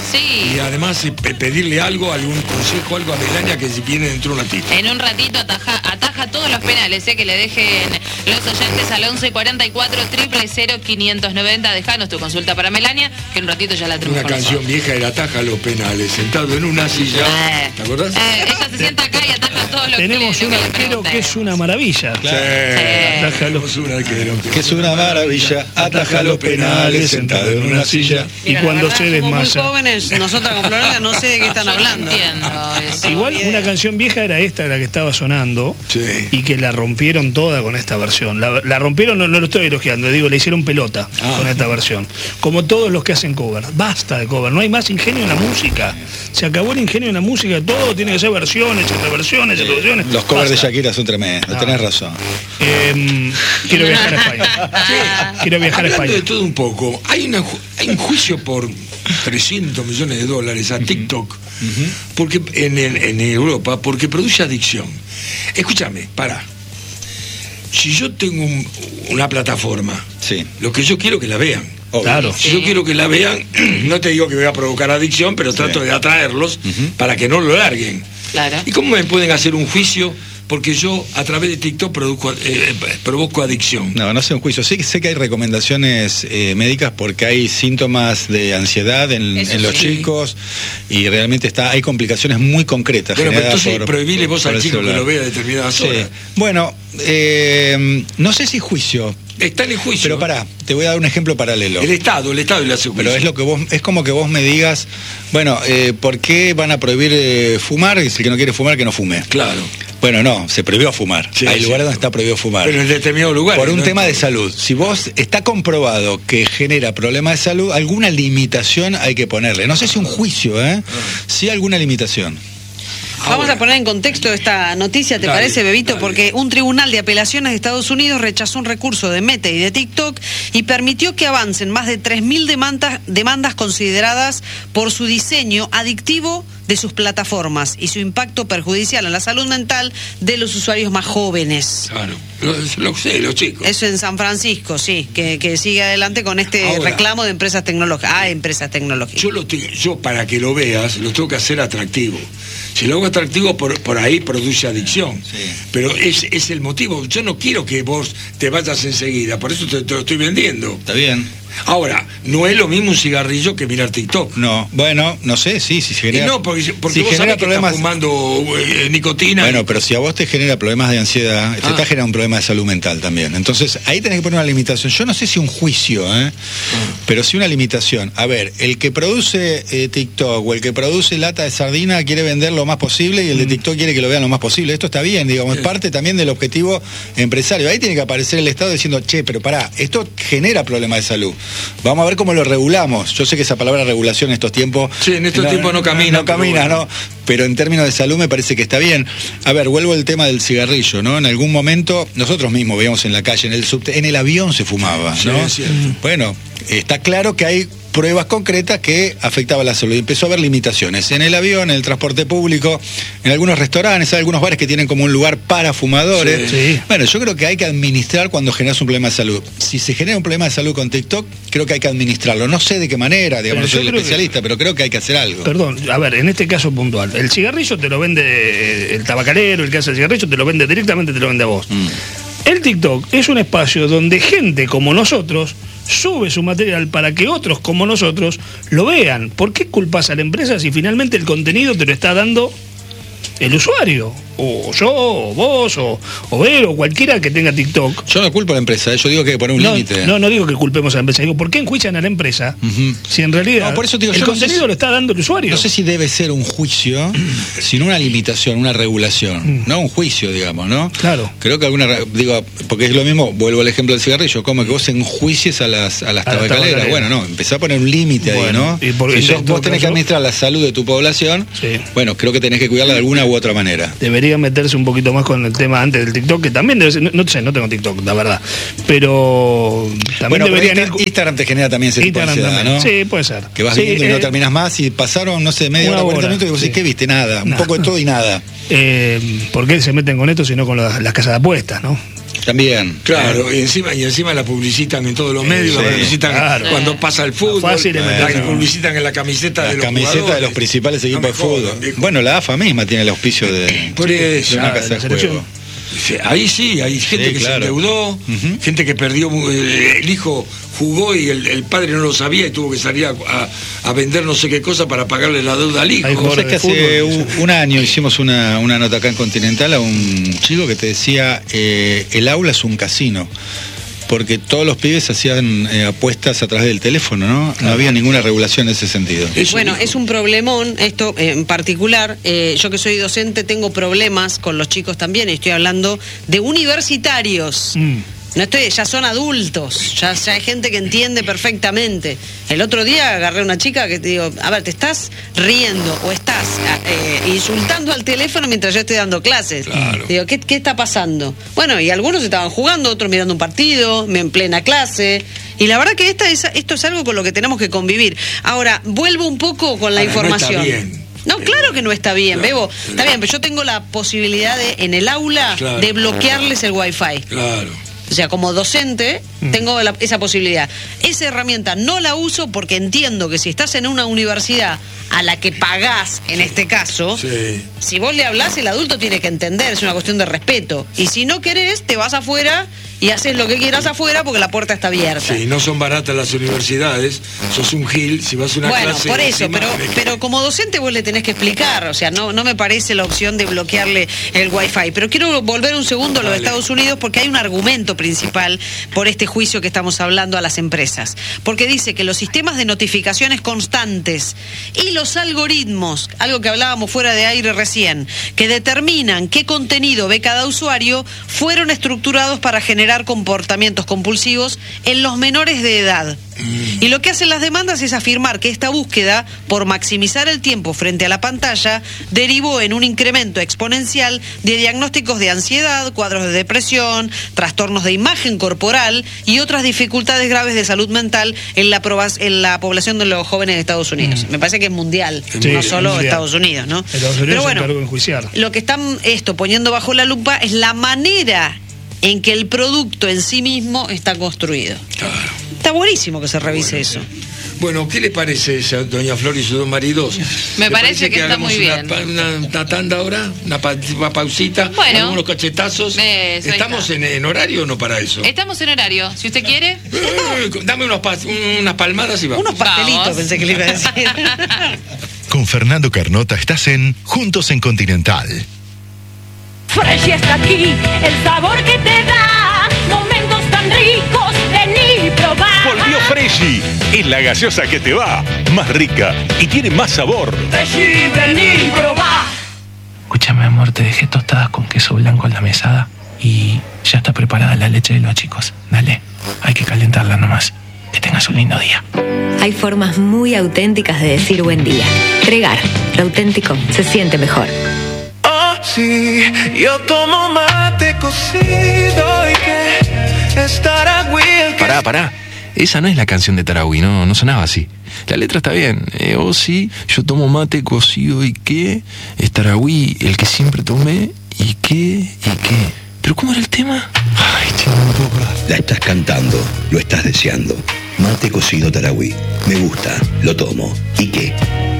sí. Y además pedirle algo, algún consejo, algo a Melania que si viene dentro de un ratito. En un ratito ataja todos los penales, que le dejen los oyentes al 11 44 000 590. Dejanos tu consulta para Melania, que en un ratito ya la tenemos. Una canción vieja era ataja los penales, sentado en una silla. ¿Te acordás? Ella se sienta acá y ataja todos los Tenemos un arquero que es una maravilla. Claro. Tenemos un arquero que es una maravilla, ataja los penales sentado en una silla. Y cuando se desmaya. Muy jóvenes, nosotros con Florencia no sé de qué están hablando. Igual una canción vieja era esta, la que estaba sonando, y que la rompieron toda con esta versión. La rompieron, no lo estoy elogiando, digo, le hicieron pelota con esta versión. Como todos los que hacen cover. Basta de cover, no hay más ingenio en la música. Se acabó el ingenio en la música, todo tiene que ser versiones, reversiones, reversiones. Los covers de Shakira son tremendos, tenés razón. Quiero viajar a España. Quiero viajar a España. Hablando de todo un poco, hay un juicio por $300 millones a TikTok, porque en Europa, porque produce adicción. Escúchame, para. Si yo tengo una plataforma, lo que yo quiero que la vean. Claro. Si yo quiero que la vean, no te digo que voy a provocar adicción, pero trato de atraerlos para que no lo larguen. Claro. ¿Y cómo me pueden hacer un juicio? Porque yo a través de TikTok provoco adicción. No es un juicio. Sí, sé que hay recomendaciones médicas porque hay síntomas de ansiedad en los chicos y realmente hay complicaciones muy concretas. Bueno, pero entonces prohibile vos al chico que lo vea a determinadas horas. Bueno, no sé si juicio. Está en el juicio. Pero pará, te voy a dar un ejemplo paralelo. El Estado y la justicia. Pero es como que vos me digas, bueno, ¿por qué van a prohibir fumar? Y si el que no quiere fumar, que no fume. Claro. Bueno, no, se prohibió fumar. Hay lugares donde está prohibido fumar. Pero en determinados lugares. Por un tema de salud. Si vos está comprobado que genera problemas de salud, alguna limitación hay que ponerle. No sé si un juicio, sí alguna limitación. Vamos a poner en contexto esta noticia, ¿te parece, Bebito? Porque un tribunal de apelaciones de Estados Unidos rechazó un recurso de Meta y de TikTok y permitió que avancen más de 3.000 demandas consideradas por su diseño adictivo de sus plataformas y su impacto perjudicial en la salud mental de los usuarios más jóvenes. Claro, los chicos. Eso en San Francisco, sí, que sigue adelante con este reclamo de empresas tecnológicas. Empresas tecnológicas. Yo para que lo veas, lo tengo que hacer atractivo. Si lo hago atractivo, por ahí produce adicción. Pero es el motivo. Yo no quiero que vos te vayas enseguida, por eso te lo estoy vendiendo. Está bien. Ahora, no es lo mismo un cigarrillo que mirar TikTok. No, bueno, no sé, si se genera... No, porque si vos genera sabés problemas... que estás fumando nicotina. Bueno, pero si a vos te genera problemas de ansiedad, te está generando un problema de salud mental también. Entonces, ahí tenés que poner una limitación. Yo no sé si un juicio, pero sí una limitación. A ver, el que produce TikTok o el que produce lata de sardina quiere vender lo más posible y el de TikTok quiere que lo vean lo más posible. Esto está bien, digamos, es parte también del objetivo empresario. Ahí tiene que aparecer el Estado diciendo, pero pará, esto genera problemas de salud. Vamos a ver cómo lo regulamos. Yo sé que esa palabra regulación en estos tiempos... Sí, en estos tiempos no camina. No camina, ¿no? Pero en términos de salud me parece que está bien. A ver, vuelvo al tema del cigarrillo, ¿no? En algún momento, nosotros mismos veíamos en la calle, en el subte, en el avión se fumaba, ¿no? Sí, bueno, está claro que hay pruebas concretas que afectaban la salud. Y empezó a haber limitaciones en el avión, en el transporte público, en algunos restaurantes, hay algunos bares que tienen como un lugar para fumadores. Bueno, yo creo que hay que administrar cuando generas un problema de salud. Si se genera un problema de salud con TikTok, creo que hay que administrarlo. No sé de qué manera, digamos, no soy el especialista, pero creo que hay que hacer algo. Perdón, a ver, en este caso puntual, el cigarrillo te lo vende el tabacalero, el que hace el cigarrillo te lo vende directamente, te lo vende a vos. El TikTok es un espacio donde gente como nosotros sube su material para que otros como nosotros lo vean. ¿Por qué culpas a la empresa si finalmente el contenido te lo está dando el usuario? O yo, o vos, o Vero, o cualquiera que tenga TikTok. Yo no culpo a la empresa, yo digo que hay que poner un límite. No digo que culpemos a la empresa, digo, ¿por qué enjuician a la empresa? Si en realidad por eso digo, el contenido lo está dando el usuario. No sé si debe ser un juicio, sino una limitación, una regulación, no un juicio, digamos, ¿no? Claro. Creo que porque es lo mismo, vuelvo al ejemplo del cigarrillo, como que vos enjuicies a las tabacaleras. Bueno, no, empezá a poner un límite ahí, ¿no? Si vos tenés que administrar la salud de tu población, bueno, creo que tenés que cuidarla de alguna u otra manera. Debería meterse un poquito más con el tema antes del TikTok, que también debe ser, no sé, no tengo TikTok, la verdad, pero también deberían Instagram te genera también ese tipo de ansiedad, ¿no? Sí, puede ser. Que vas viendo y no terminas más y pasaron, no sé, media hora, 40 minutos y vos decís, ¿qué viste? Nada, un poco de todo y nada. ¿Por qué se meten con esto si no con las casas de apuestas, no? También. Claro, y encima la publicitan en todos los medios, la publicitan cuando pasa el fútbol, la publicitan en la camiseta de los jugadores. Camiseta de los principales equipos de fútbol. Bueno, la AFA misma tiene el auspicio de una casa de juego. Ahí sí, hay gente que se endeudó, gente que perdió, el hijo jugó y el padre no lo sabía y tuvo que salir a vender no sé qué cosa para pagarle la deuda al hijo. ¿Sabes que hace un año hicimos una nota acá en Continental a un chico que te decía, el aula es un casino? Porque todos los pibes hacían apuestas a través del teléfono, ¿no? No había ninguna regulación en ese sentido. Bueno, es un problemón esto en particular. Yo que soy docente tengo problemas con los chicos también. Estoy hablando de universitarios. No ya son adultos, ya hay gente que entiende perfectamente. El otro día agarré a una chica que te digo, a ver, te estás riendo o estás insultando al teléfono mientras yo estoy dando clases. Claro. Digo, ¿qué está pasando? Bueno, y algunos estaban jugando, otros mirando un partido, en plena clase. Y la verdad que esto es algo con lo que tenemos que convivir. Ahora, vuelvo un poco con la información. No está bien. No, claro que no está bien, Bebo. Está bien, pero yo tengo la posibilidad en el aula de bloquearles el Wi-Fi. Claro. O sea, como docente, tengo esa posibilidad. Esa herramienta no la uso porque entiendo que si estás en una universidad a la que pagás, en este caso, si vos le hablás, el adulto tiene que entender, es una cuestión de respeto. Y si no querés, te vas afuera y haces lo que quieras afuera porque la puerta está abierta. Sí, no son baratas las universidades, sos un gil, si vas a una clase... Bueno, por eso, pero como docente vos le tenés que explicar, o sea, no me parece la opción de bloquearle el Wi-Fi. Pero quiero volver un segundo a lo de Estados Unidos porque hay un argumento principal por este juicio que estamos hablando a las empresas. Porque dice que los sistemas de notificaciones constantes y los algoritmos, algo que hablábamos fuera de aire recién, que determinan qué contenido ve cada usuario, fueron estructurados para generar comportamientos compulsivos en los menores de edad. Y lo que hacen las demandas es afirmar que esta búsqueda por maximizar el tiempo frente a la pantalla derivó en un incremento exponencial de diagnósticos de ansiedad, cuadros de depresión, trastornos de imagen corporal y otras dificultades graves de salud mental en la población de los jóvenes de Estados Unidos. Me parece que es mundial, no solo mundial. Estados Unidos, ¿no? Pero bueno, lo que están poniendo bajo la lupa es la manera en que el producto en sí mismo está construido. Claro. Está buenísimo que se revise eso. Bueno, ¿qué le parece a doña Flor y sus dos maridos? Me parece que está muy bien. Una tanda ahora, una pausita, unos cachetazos. ¿Estamos en horario o no para eso? Estamos en horario, si usted quiere. Dame unas palmadas y vamos. Unos pastelitos pensé que le iba a decir. Con Fernando Carnota estás en Juntos en Continental. Fresh está aquí, el sabor que te da momentos tan ricos, vení y probá. Volvió Freshy, es la gaseosa que te va, más rica y tiene más sabor. Freshy, vení y probá. Escúchame, amor, te dejé tostadas con queso blanco en la mesada y ya está preparada la leche de los chicos. Dale, hay que calentarla nomás. Que tengas un lindo día. Hay formas muy auténticas de decir buen día. Tregar, lo auténtico se siente mejor. Sí, yo tomo mate cocido y que es Taragüí. Pará. Esa no es la canción de Taragüí, no sonaba así. La letra está bien. Oh sí, yo tomo mate cocido y que es Taragüí, el que siempre tomé y qué. ¿Pero cómo era el tema? Ay, la estás cantando, lo estás deseando. Mate cocido Taragüí. Me gusta, lo tomo. ¿Y qué?